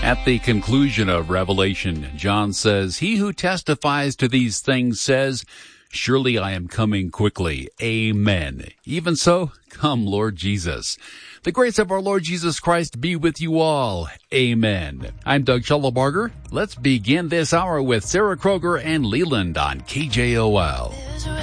At the conclusion of Revelation, John says, "He who testifies to these things says, surely I am coming quickly. Amen. Even so, come, Lord Jesus." The grace of our Lord Jesus Christ be with you all. Amen. I'm Doug Schellebarger. Let's begin this hour with Sarah Kroger and Leland on KJOL.